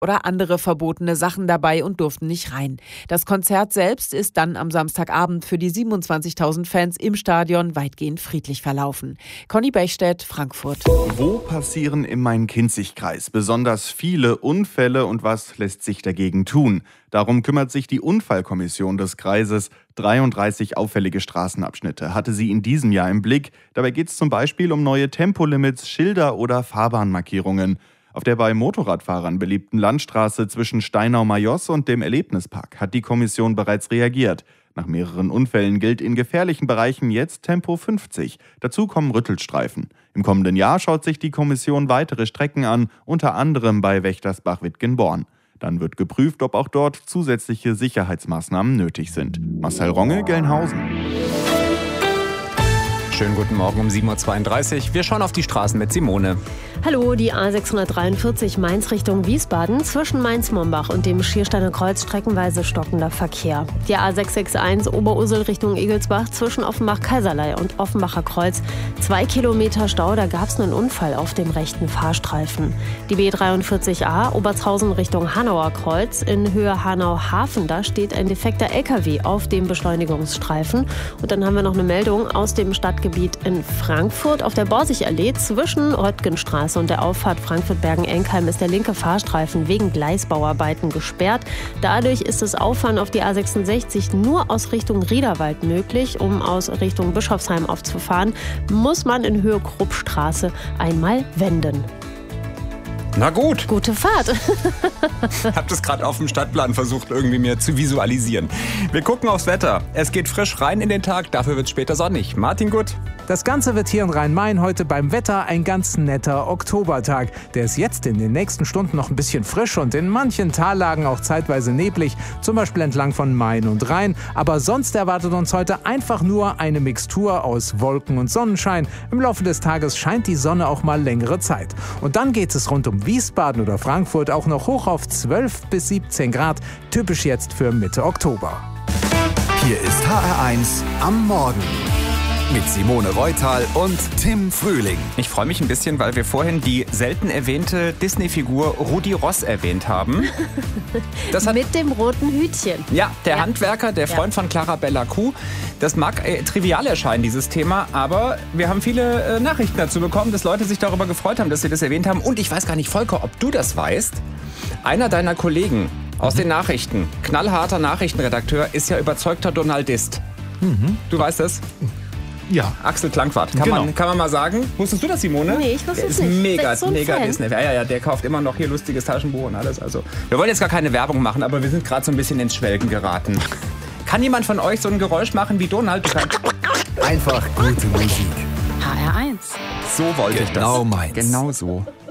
oder andere verbotene Sachen dabei und durften nicht rein. Das Konzert selbst ist dann am Samstagabend für die 27.000 Fans im Stadion weitgehend friedlich verlaufen. Conny Bechstedt, Frankfurt. Wo passieren im Main-Kinzig-Kreis besonders viele Unfälle und was lässt sich dagegen tun? Darum kümmert sich die Unfallkommission des Kreises. 33 auffällige Straßenabschnitte hatte sie in diesem Jahr im Blick. Dabei geht es zum Beispiel um neue Tempolimits, Schilder oder Fahrbahnmarkierungen. Auf der bei Motorradfahrern beliebten Landstraße zwischen Steinau-Majos und dem Erlebnispark hat die Kommission bereits reagiert. Nach mehreren Unfällen gilt in gefährlichen Bereichen jetzt Tempo 50. Dazu kommen Rüttelstreifen. Im kommenden Jahr schaut sich die Kommission weitere Strecken an, unter anderem bei Wächtersbach-Wittgenborn. Dann wird geprüft, ob auch dort zusätzliche Sicherheitsmaßnahmen nötig sind. Marcel Ronge, Gelnhausen. Schönen guten Morgen um 7.32 Uhr. Wir schauen auf die Straßen mit Simone. Hallo, die A643 Mainz Richtung Wiesbaden. Zwischen Mainz-Mombach und dem Schiersteiner Kreuz streckenweise stockender Verkehr. Die A661 Oberursel Richtung Egelsbach zwischen Offenbach-Kaiserlei und Offenbacher Kreuz. 2 Kilometer Stau, da gab es einen Unfall auf dem rechten Fahrstreifen. Die B43a Obertshausen Richtung Hanauer Kreuz in Höhe Hanau-Hafen. Da steht ein defekter LKW auf dem Beschleunigungsstreifen. Und dann haben wir noch eine Meldung aus dem Stadtgebiet in Frankfurt. Auf der Borsigallee zwischen Röttgenstraße und der Auffahrt Frankfurt-Bergen-Enkheim ist der linke Fahrstreifen wegen Gleisbauarbeiten gesperrt. Dadurch ist das Auffahren auf die A66 nur aus Richtung Riederwald möglich. Um aus Richtung Bischofsheim aufzufahren, muss man in Höhe Kruppstraße einmal wenden. Na gut. Gute Fahrt. Hab das gerade auf dem Stadtplan versucht, irgendwie mir zu visualisieren. Wir gucken aufs Wetter. Es geht frisch rein in den Tag, dafür wird es später sonnig. Martin Gut. Das Ganze wird hier in Rhein-Main heute beim Wetter ein ganz netter Oktobertag. Der ist jetzt in den nächsten Stunden noch ein bisschen frisch und in manchen Tallagen auch zeitweise neblig, zum Beispiel entlang von Main und Rhein. Aber sonst erwartet uns heute einfach nur eine Mixtur aus Wolken und Sonnenschein. Im Laufe des Tages scheint die Sonne auch mal längere Zeit. Und dann geht es rund um Wiesbaden oder Frankfurt auch noch hoch auf 12 bis 17 Grad, typisch jetzt für Mitte Oktober. Hier ist HR1 am Morgen mit Simone Reutal und Tim Frühling. Ich freue mich ein bisschen, weil wir vorhin die selten erwähnte Disney-Figur Rudi Ross erwähnt haben. Mit dem roten Hütchen. Ja, der Handwerker, der Freund von Clara Bella Kuh. Das mag trivial erscheinen, dieses Thema, aber wir haben viele Nachrichten dazu bekommen, dass Leute sich darüber gefreut haben, dass sie das erwähnt haben. Und ich weiß gar nicht, Volker, ob du das weißt. Einer deiner Kollegen aus den Nachrichten, knallharter Nachrichtenredakteur, ist ja überzeugter Donaldist. Du weißt das? Ja. Axel Klankwart, kann man mal sagen. Wusstest du das, Simone? Nee, ich wusste es nicht. Mega So ein Disney. Ja, der kauft immer noch hier lustiges Taschenbuch und alles. Also, wir wollen jetzt gar keine Werbung machen, aber wir sind gerade so ein bisschen ins Schwelgen geraten. Kann jemand von euch so ein Geräusch machen wie Donald? Einfach gute Musik. HR1. So wollte ich das. Genau meins. Genau so.